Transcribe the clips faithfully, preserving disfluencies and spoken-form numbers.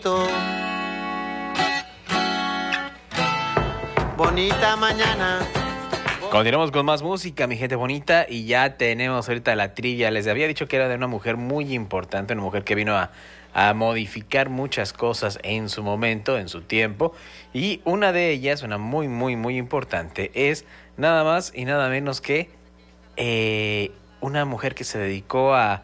Bonita mañana. Continuamos con más música, mi gente bonita, y ya tenemos ahorita la trivia. Les había dicho que era de una mujer muy importante, una mujer que vino a, a modificar muchas cosas en su momento, en su tiempo, y una de ellas, una muy, muy, muy importante, es nada más y nada menos que eh, una mujer que se dedicó a,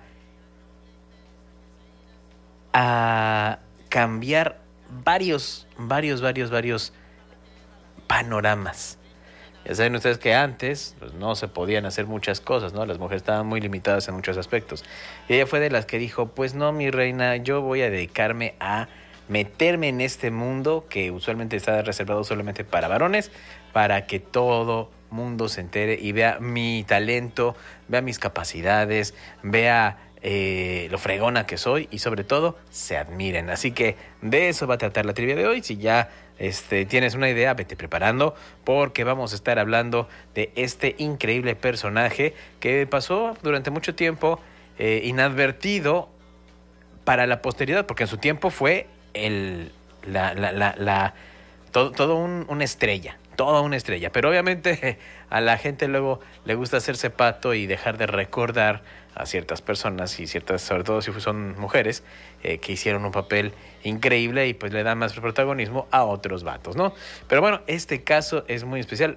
a cambiar varios, varios, varios, varios panoramas. Ya saben ustedes que antes pues, no se podían hacer muchas cosas, ¿no? Las mujeres estaban muy limitadas en muchos aspectos. Y ella fue de las que dijo, pues no, mi reina, yo voy a dedicarme a meterme en este mundo que usualmente está reservado solamente para varones, para que todo mundo se entere y vea mi talento, vea mis capacidades, vea eh, lo fregona que soy y sobre todo se admiren. Así que de eso va a tratar la trivia de hoy. Si ya Este, tienes una idea, vete preparando porque vamos a estar hablando de este increíble personaje que pasó durante mucho tiempo eh, inadvertido para la posteridad, porque en su tiempo fue el, la, la, la, la todo, todo un, una estrella, toda una estrella, pero obviamente a la gente luego le gusta hacerse pato y dejar de recordar a ciertas personas y ciertas, sobre todo si son mujeres, eh, que hicieron un papel increíble y pues le dan más protagonismo a otros vatos, ¿no? Pero bueno, este caso es muy especial.